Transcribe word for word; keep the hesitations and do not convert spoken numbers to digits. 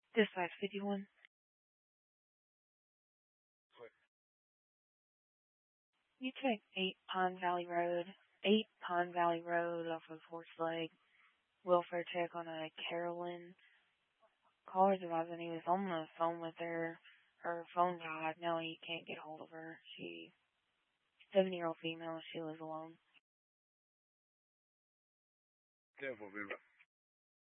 Dispatch fifty-one. You take eight Pine Valley Road, eight Pine Valley Road off of Horse Lake. Welfare check on a Carolyn. Caller's advising he was on the phone with her. Her phone died. Now he can't get hold of her. She, seven-year-old female. She lives alone. ten four,